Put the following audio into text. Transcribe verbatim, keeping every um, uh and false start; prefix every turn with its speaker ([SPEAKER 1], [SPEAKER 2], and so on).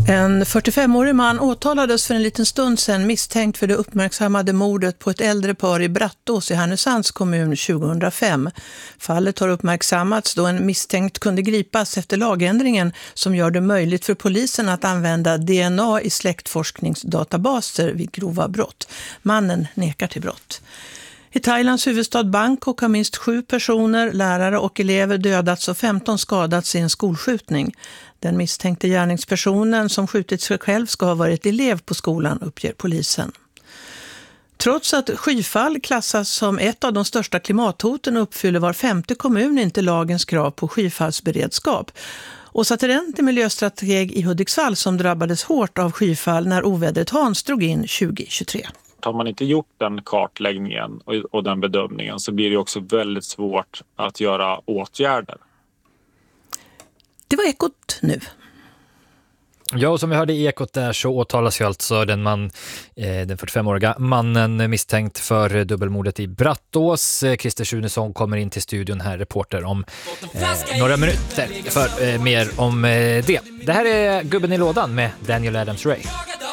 [SPEAKER 1] En fyrtiofemårig man åtalades för en liten stund sedan misstänkt för det uppmärksammade mordet på ett äldre par i Brattås i Härnösands kommun tjugohundrafem. Fallet har uppmärksammats då en misstänkt kunde gripas efter lagändringen som gör det möjligt för polisen att använda D N A i släktforskningsdatabaser vid grova brott. Mannen nekar till brott. I Thailands huvudstad Bangkok har minst sju personer, lärare och elever dödats och femton skadats i en skolskjutning. Den misstänkte gärningspersonen som skjutit sig själv ska ha varit elev på skolan, uppger polisen. Trots att skyfall klassas som ett av de största klimathoten uppfyller var femte kommun inte lagens krav på skyfallsberedskap. Åsa Terent är miljöstrateg i Hudiksvall som drabbades hårt av skyfall när ovädret Hans drog in tjugohundratjugotre.
[SPEAKER 2] Har man inte gjort den kartläggningen och, och den bedömningen så blir det också väldigt svårt att göra åtgärder.
[SPEAKER 1] Det var Ekot nu.
[SPEAKER 3] Ja, och som vi hörde i Ekot där så åtalas ju alltså den, man, eh, den fyrtiofemåriga mannen misstänkt för dubbelmordet i Brattås. Christer Schunesson kommer in till studion här, reporter om eh, några minuter för eh, mer om eh, det. Det här är Gubben i lådan med Daniel Adams-Ray.